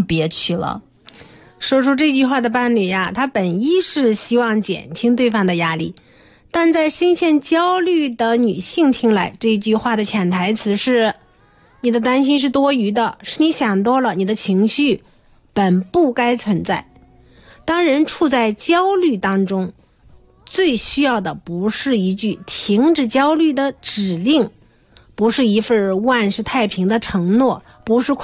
憋屈了。 说出这句话的伴侣呀，他本意是希望减轻对方的压力，但在深陷焦虑的女性听来，这句话的潜台词是你的担心是多余的，是你想多了，你的情绪本不该存在。当人处在焦虑当中，最需要的不是一句停止焦虑的指令，不是一份万事太平的承诺，不是